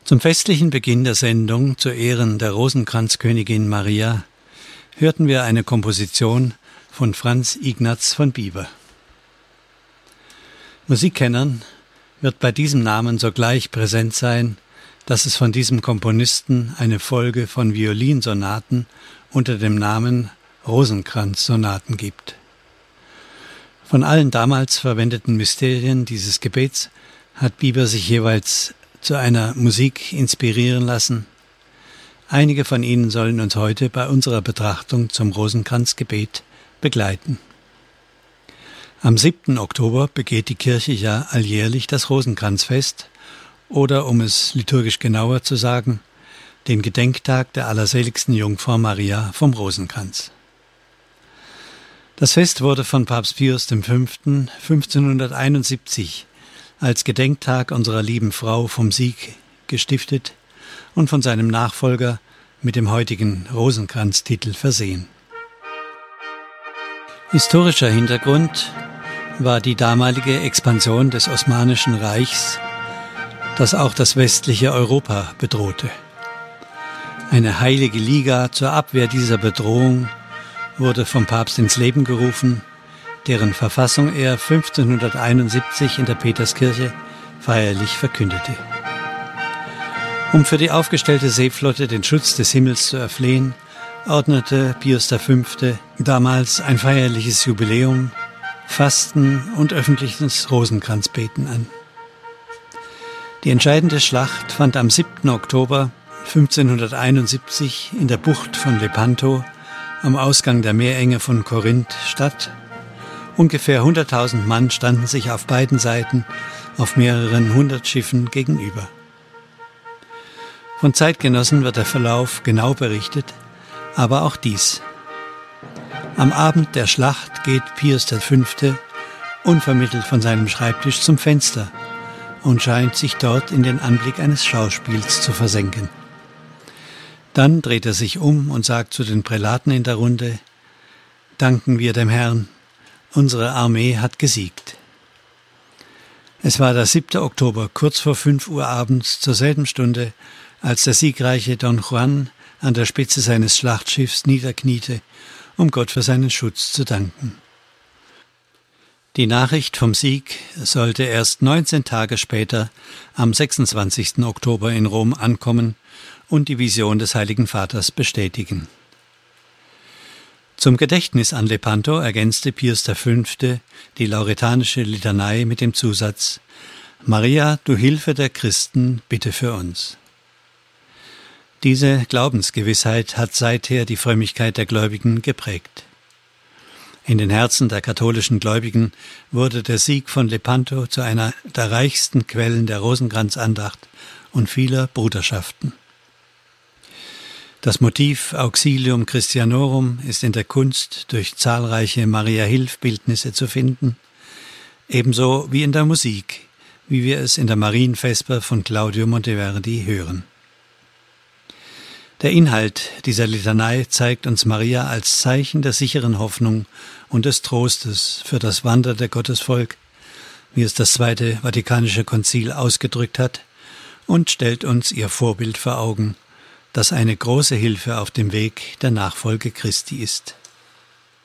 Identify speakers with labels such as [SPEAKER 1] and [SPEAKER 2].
[SPEAKER 1] Zum festlichen Beginn der Sendung zu Ehren der Rosenkranzkönigin Maria hörten wir eine Komposition von Franz Ignaz von Bieber. Musikkennern wird bei diesem Namen sogleich präsent sein, dass es von diesem Komponisten eine Folge von Violinsonaten unter dem Namen Rosenkranzsonaten gibt. Von allen damals verwendeten Mysterien dieses Gebets hat Bieber sich jeweils zu einer Musik inspirieren lassen. Einige von ihnen sollen uns heute bei unserer Betrachtung zum Rosenkranzgebet begleiten. Am 7. Oktober begeht die Kirche ja alljährlich das Rosenkranzfest oder, um es liturgisch genauer zu sagen, den Gedenktag der allerseligsten Jungfrau Maria vom Rosenkranz. Das Fest wurde von Papst Pius V. 1571 als Gedenktag unserer lieben Frau vom Sieg gestiftet und von seinem Nachfolger mit dem heutigen Rosenkranztitel versehen. Historischer Hintergrund war die damalige Expansion des Osmanischen Reichs, das auch das westliche Europa bedrohte. Eine heilige Liga zur Abwehr dieser Bedrohung wurde vom Papst ins Leben gerufen, deren Verfassung er 1571 in der Peterskirche feierlich verkündete. Um für die aufgestellte Seeflotte den Schutz des Himmels zu erflehen, ordnete Pius V. damals ein feierliches Jubiläum, Fasten und öffentliches Rosenkranzbeten an. Die entscheidende Schlacht fand am 7. Oktober 1571 in der Bucht von Lepanto am Ausgang der Meerenge von Korinth statt. Ungefähr 100.000 Mann standen sich auf beiden Seiten auf mehreren hundert Schiffen gegenüber. Von Zeitgenossen wird der Verlauf genau berichtet, aber auch dies. Am Abend der Schlacht geht Pius V. unvermittelt von seinem Schreibtisch zum Fenster und scheint sich dort in den Anblick eines Schauspiels zu versenken. Dann dreht er sich um und sagt zu den Prälaten in der Runde: Danken wir dem Herrn, unsere Armee hat gesiegt. Es war der 7. Oktober, kurz vor 5 Uhr abends, zur selben Stunde, als der siegreiche Don Juan an der Spitze seines Schlachtschiffs niederkniete, um Gott für seinen Schutz zu danken. Die Nachricht vom Sieg sollte erst 19 Tage später, am 26. Oktober in Rom ankommen und die Vision des Heiligen Vaters bestätigen. Zum Gedächtnis an Lepanto ergänzte Pius V. die lauretanische Litanei mit dem Zusatz: Maria, du Hilfe der Christen, bitte für uns. Diese Glaubensgewissheit hat seither die Frömmigkeit der Gläubigen geprägt. In den Herzen der katholischen Gläubigen wurde der Sieg von Lepanto zu einer der reichsten Quellen der Rosenkranzandacht und vieler Bruderschaften. Das Motiv Auxilium Christianorum ist in der Kunst durch zahlreiche Maria-Hilf-Bildnisse zu finden, ebenso wie in der Musik, wie wir es in der Marienvesper von Claudio Monteverdi hören. Der Inhalt dieser Litanei zeigt uns Maria als Zeichen der sicheren Hoffnung und des Trostes für das wandernde Gottesvolk, wie es das Zweite Vatikanische Konzil ausgedrückt hat, und stellt uns ihr Vorbild vor Augen, das eine große Hilfe auf dem Weg der Nachfolge Christi ist.